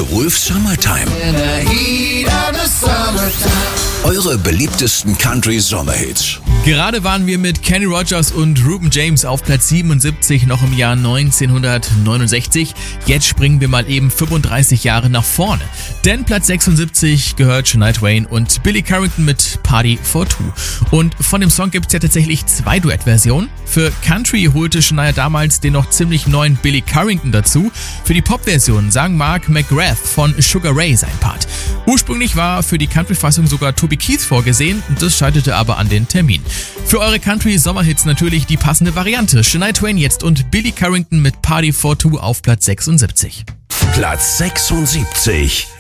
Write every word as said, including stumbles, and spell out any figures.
Wolf Summertime. Eure beliebtesten Country-Sommerhits. Gerade waren wir mit Kenny Rogers und Reuben James auf Platz siebenundsiebzig noch im Jahr neunzehnhundertneunundsechzig. Jetzt springen wir mal eben fünfunddreißig Jahre nach vorne. Denn Platz sechsundsiebzig gehört Shania Twain und Billy Currington mit Party for Two. Und von dem Song gibt es ja tatsächlich zwei Duettversionen. Für Country holte Shania damals den noch ziemlich neuen Billy Currington dazu. Für die Pop-Version sang Mark McGrath von Sugar Ray sein Part. Ursprünglich war für die Country-Fassung sogar Toby Keith vorgesehen, das scheiterte aber an den Termin. Für eure Country-Sommerhits natürlich die passende Variante. Shania Twain jetzt und Billy Currington mit Party for Two auf Platz sechsundsiebzig. Platz sechsundsiebzig.